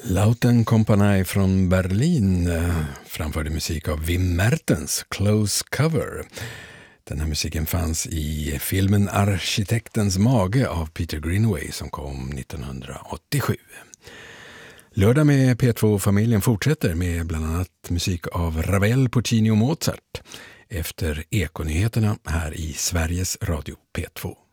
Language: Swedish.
Lautenkompani från Berlin framförde musik av Wim Mertens, Close Cover. Den här musiken fanns i filmen Arkitektens mage av Peter Greenaway som kom 1987. Lördag med P2-familjen fortsätter med bland annat musik av Ravel, Puccini och Mozart efter Ekonyheterna här i Sveriges Radio P2.